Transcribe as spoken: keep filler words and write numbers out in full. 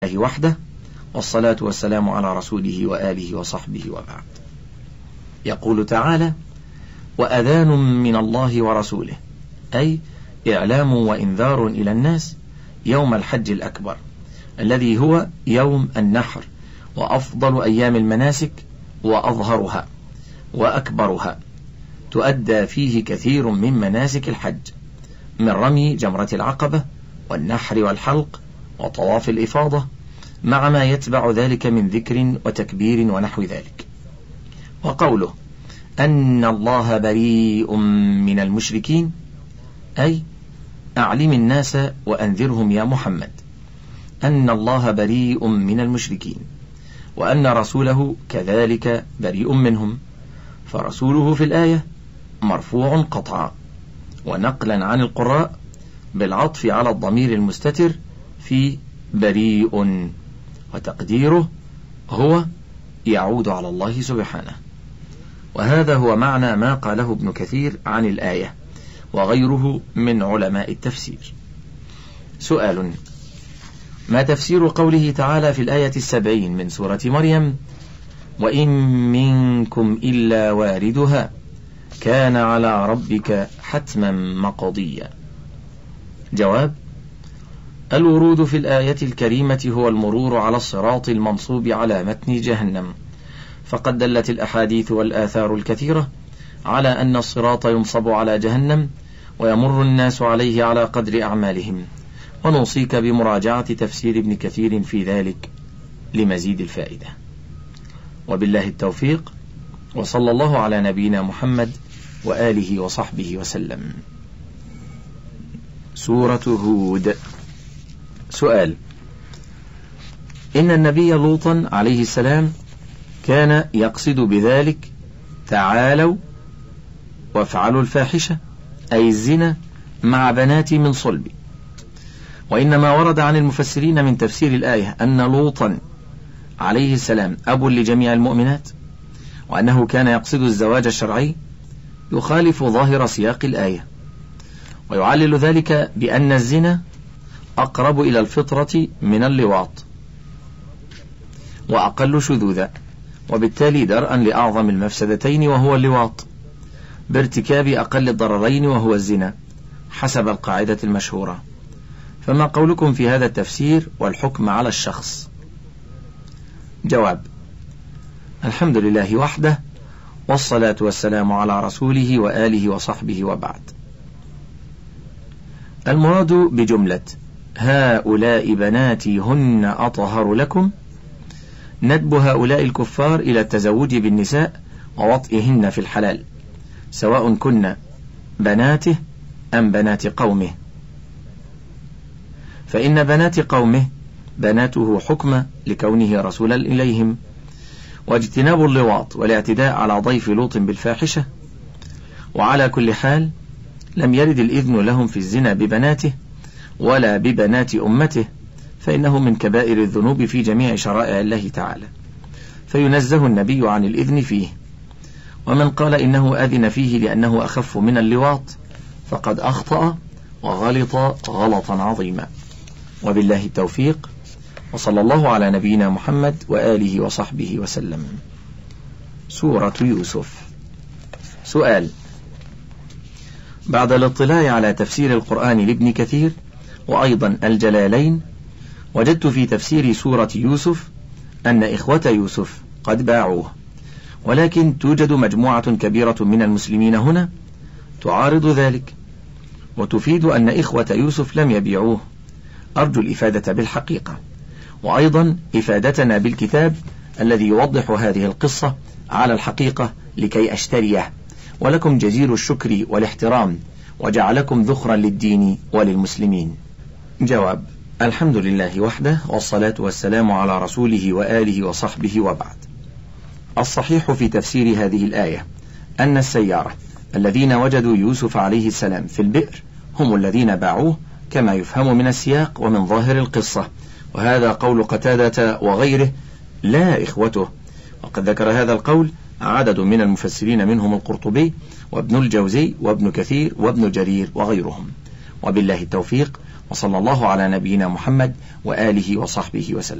الله وحده، والصلاة والسلام على رسوله وآله وصحبه وبعد. يقول تعالى: وأذان من الله ورسوله، أي إعلام وإنذار إلى الناس يوم الحج الأكبر الذي هو يوم النحر، وأفضل أيام المناسك وأظهرها وأكبرها، تؤدى فيه كثير من مناسك الحج من رمي جمرة العقبة والنحر والحلق وطواف الإفاضة، مع ما يتبع ذلك من ذكر وتكبير ونحو ذلك. وقوله أن الله بريء من المشركين، أي أعلم الناس وأنذرهم يا محمد أن الله بريء من المشركين، وأن رسوله كذلك بريء منهم، فرسوله في الآية مرفوع قطعا، ونقلا عن القراء بالعطف على الضمير المستتر في بريء، وتقديره هو يعود على الله سبحانه. وهذا هو معنى ما قاله ابن كثير عن الآية وغيره من علماء التفسير. سؤال: ما تفسير قوله تعالى في الآية السبعين من سورة مريم: وإن منكم إلا واردها كان على ربك حتما مقضيا؟ جواب: الورود في الآية الكريمة هو المرور على الصراط المنصوب على متن جهنم، فقد دلت الأحاديث والآثار الكثيرة على أن الصراط ينصب على جهنم ويمر الناس عليه على قدر أعمالهم، ونوصيك بمراجعة تفسير ابن كثير في ذلك لمزيد الفائدة. وبالله التوفيق، وصلى الله على نبينا محمد وآله وصحبه وسلم. سورة هود. سؤال: إن النبي لوطا عليه السلام كان يقصد بذلك تعالوا وافعلوا الفاحشة، أي الزنا، مع بنات من صلبي، وإنما ورد عن المفسرين من تفسير الآية أن لوطا عليه السلام أب لجميع المؤمنات، وأنه كان يقصد الزواج الشرعي، يخالف ظاهر سياق الآية، ويعلل ذلك بأن الزنا أقرب إلى الفطرة من اللواط وأقل شذوذا، وبالتالي درءا لأعظم المفسدتين وهو اللواط، بارتكاب أقل الضررين وهو الزنا، حسب القاعدة المشهورة. فما قولكم في هذا التفسير والحكم على الشخص؟ جواب: الحمد لله وحده، والصلاة والسلام على رسوله وآله وصحبه وبعد. المراد بجملة هؤلاء بناتي هن أطهر لكم ندب هؤلاء الكفار إلى التزوج بالنساء ووطئهن في الحلال، سواء كن بناته أم بنات قومه، فإن بنات قومه بناته حكم لكونه رسولا إليهم، واجتناب اللواط والاعتداء على ضيف لوط بالفاحشة. وعلى كل حال لم يرد الإذن لهم في الزنا ببناته ولا ببنات أمته، فإنه من كبائر الذنوب في جميع شرائع الله تعالى، فينزه النبي عن الإذن فيه. ومن قال إنه أذن فيه لأنه أخف من اللواط فقد أخطأ وغلط غلطا عظيما. وبالله التوفيق، وصلى الله على نبينا محمد وآله وصحبه وسلم. سورة يوسف. سؤال: بعد الاطلاع على تفسير القرآن لابن كثير وأيضا الجلالين، وجدت في تفسير سورة يوسف أن إخوة يوسف قد باعوه، ولكن توجد مجموعة كبيرة من المسلمين هنا تعارض ذلك، وتفيد أن إخوة يوسف لم يبيعوه. أرجو الإفادة بالحقيقة، وأيضا إفادتنا بالكتاب الذي يوضح هذه القصة على الحقيقة لكي أشتريه، ولكم جزيل الشكر والاحترام، وجعلكم ذخرا للدين وللمسلمين. جواب: الحمد لله وحده، والصلاة والسلام على رسوله وآله وصحبه وبعد. الصحيح في تفسير هذه الآية أن السيارة الذين وجدوا يوسف عليه السلام في البئر هم الذين باعوه، كما يفهم من السياق ومن ظاهر القصة، وهذا قول قتادة وغيره لا إخوته. وقد ذكر هذا القول عدد من المفسرين منهم القرطبي وابن الجوزي وابن كثير وابن جرير وغيرهم. وبالله التوفيق، وصلى الله على نبينا محمد وآله وصحبه وسلم.